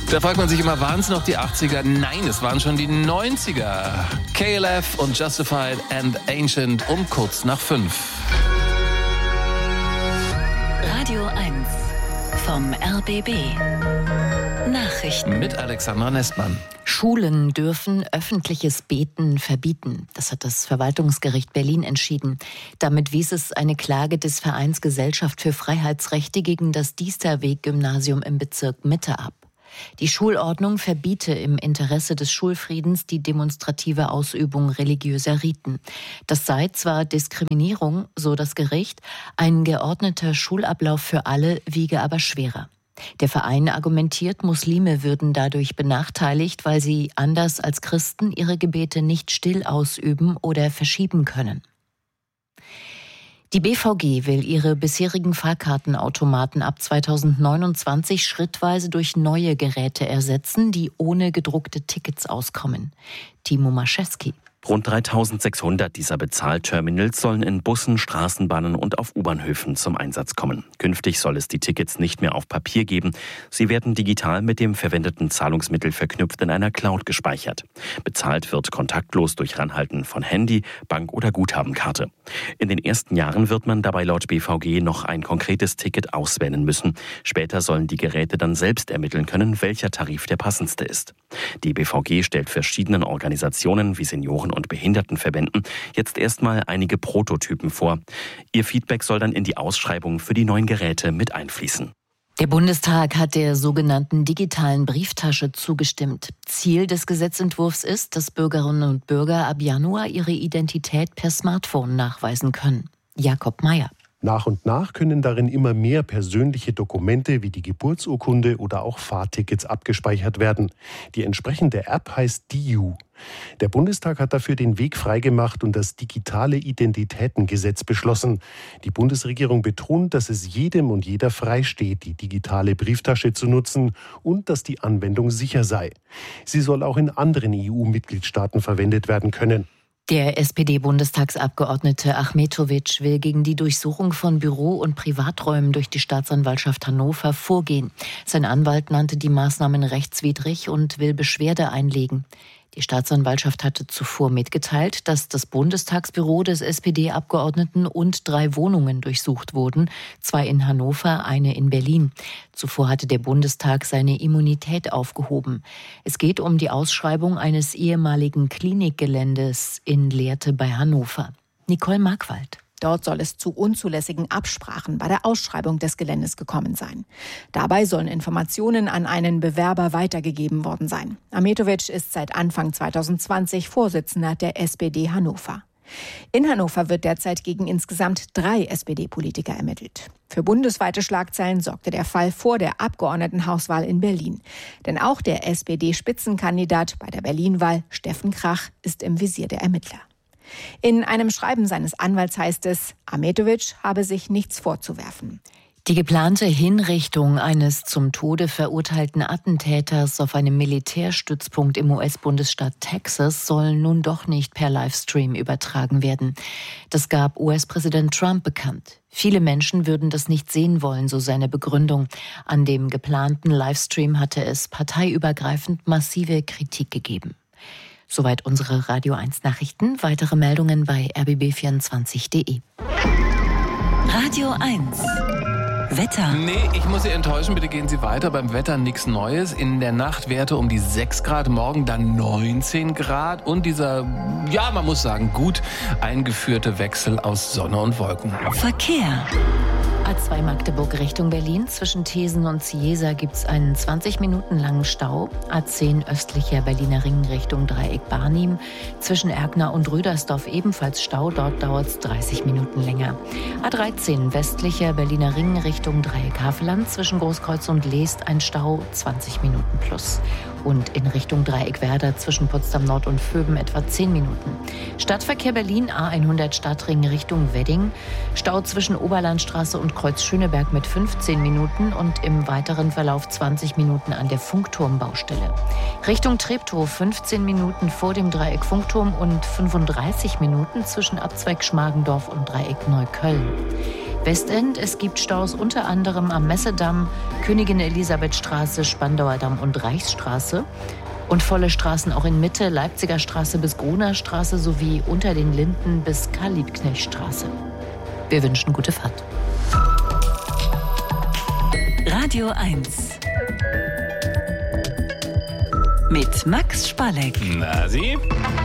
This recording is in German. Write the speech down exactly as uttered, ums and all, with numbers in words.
Da fragt man sich immer, waren es noch die achtziger? Nein, es waren schon die neunziger. K L F und Justified and Ancient um kurz nach fünf. Radio eins vom R B B. Nachrichten mit Alexandra Nestmann. Schulen dürfen öffentliches Beten verbieten. Das hat das Verwaltungsgericht Berlin entschieden. Damit wies es eine Klage des Vereins Gesellschaft für Freiheitsrechte gegen das Diesterweg-Gymnasium im Bezirk Mitte ab. Die Schulordnung verbiete im Interesse des Schulfriedens die demonstrative Ausübung religiöser Riten. Das sei zwar Diskriminierung, so das Gericht, ein geordneter Schulablauf für alle wiege aber schwerer. Der Verein argumentiert, Muslime würden dadurch benachteiligt, weil sie anders als Christen ihre Gebete nicht still ausüben oder verschieben können. Die B V G will ihre bisherigen Fahrkartenautomaten ab zweitausendneunundzwanzig schrittweise durch neue Geräte ersetzen, die ohne gedruckte Tickets auskommen. Timo Maschewski. Rund dreitausendsechshundert dieser Bezahlterminals sollen in Bussen, Straßenbahnen und auf U-Bahnhöfen zum Einsatz kommen. Künftig soll es die Tickets nicht mehr auf Papier geben. Sie werden digital mit dem verwendeten Zahlungsmittel verknüpft in einer Cloud gespeichert. Bezahlt wird kontaktlos durch Ranhalten von Handy, Bank- oder Guthabenkarte. In den ersten Jahren wird man dabei laut B V G noch ein konkretes Ticket auswählen müssen. Später sollen die Geräte dann selbst ermitteln können, welcher Tarif der passendste ist. Die B V G stellt verschiedenen Organisationen wie Senioren und Behindertenverbänden jetzt erstmal einige Prototypen vor. Ihr Feedback soll dann in die Ausschreibung für die neuen Geräte mit einfließen. Der Bundestag hat der sogenannten digitalen Brieftasche zugestimmt. Ziel des Gesetzentwurfs ist, dass Bürgerinnen und Bürger ab Januar ihre Identität per Smartphone nachweisen können. Jakob Mayer. Nach und nach können darin immer mehr persönliche Dokumente wie die Geburtsurkunde oder auch Fahrtickets abgespeichert werden. Die entsprechende App heißt D I U. Der Bundestag hat dafür den Weg freigemacht und das digitale Identitätengesetz beschlossen. Die Bundesregierung betont, dass es jedem und jeder freisteht, die digitale Brieftasche zu nutzen und dass die Anwendung sicher sei. Sie soll auch in anderen E U-Mitgliedstaaten verwendet werden können. Der S P D-Bundestagsabgeordnete Achmetovic will gegen die Durchsuchung von Büro- und Privaträumen durch die Staatsanwaltschaft Hannover vorgehen. Sein Anwalt nannte die Maßnahmen rechtswidrig und will Beschwerde einlegen. Die Staatsanwaltschaft hatte zuvor mitgeteilt, dass das Bundestagsbüro des S P D-Abgeordneten und drei Wohnungen durchsucht wurden, zwei in Hannover, eine in Berlin. Zuvor hatte der Bundestag seine Immunität aufgehoben. Es geht um die Ausschreibung eines ehemaligen Klinikgeländes in Lehrte bei Hannover. Nicole Markwald. Dort soll es zu unzulässigen Absprachen bei der Ausschreibung des Geländes gekommen sein. Dabei sollen Informationen an einen Bewerber weitergegeben worden sein. Achmetovic ist seit Anfang zweitausendzwanzig Vorsitzender der S P D Hannover. In Hannover wird derzeit gegen insgesamt drei S P D-Politiker ermittelt. Für bundesweite Schlagzeilen sorgte der Fall vor der Abgeordnetenhauswahl in Berlin. Denn auch der S P D-Spitzenkandidat bei der Berlin-Wahl, Steffen Krach, ist im Visier der Ermittler. In einem Schreiben seines Anwalts heißt es, Achmetovic habe sich nichts vorzuwerfen. Die geplante Hinrichtung eines zum Tode verurteilten Attentäters auf einem Militärstützpunkt im U S-Bundesstaat Texas soll nun doch nicht per Livestream übertragen werden. Das gab U S-Präsident Trump bekannt. Viele Menschen würden das nicht sehen wollen, so seine Begründung. An dem geplanten Livestream hatte es parteiübergreifend massive Kritik gegeben. Soweit unsere Radio eins Nachrichten. Weitere Meldungen bei r b b vierundzwanzig punkt d e. Radio eins. Wetter. Nee, ich muss Sie enttäuschen, bitte gehen Sie weiter. Beim Wetter nichts Neues. In der Nacht Werte um die sechs Grad, morgen dann neunzehn Grad und dieser, ja, man muss sagen, gut eingeführte Wechsel aus Sonne und Wolken. Verkehr. A zwei Magdeburg Richtung Berlin. Zwischen Thesen und Ciesa gibt es einen zwanzig Minuten langen Stau. A zehn östlicher Berliner Ring Richtung Dreieck Barnim. Zwischen Erkner und Rüdersdorf ebenfalls Stau. Dort dauert es dreißig Minuten länger. A dreizehn westlicher Berliner Ring Richtung Dreieck Havelland. Zwischen Großkreuz und Leest ein Stau, zwanzig Minuten plus. Und in Richtung Dreieck Werder zwischen Potsdam Nord und Vöben etwa zehn Minuten. Stadtverkehr Berlin A hundert Stadtring Richtung Wedding. Stau zwischen Oberlandstraße und Kreuz Schöneberg mit fünfzehn Minuten und im weiteren Verlauf zwanzig Minuten an der Funkturmbaustelle. Richtung Treptow fünfzehn Minuten vor dem Dreieck Funkturm und fünfunddreißig Minuten zwischen Abzweig Schmargendorf und Dreieck Neukölln. Westend, es gibt Staus unter anderem am Messedamm, Königin Elisabeth Straße, Spandauer Damm und Reichsstraße. Und volle Straßen auch in Mitte, Leipziger Straße bis Gruner Straße sowie unter den Linden bis Karl-Liebknecht-Straße. Wir wünschen gute Fahrt. Radio eins mit Max Spalleck. Na, Sie?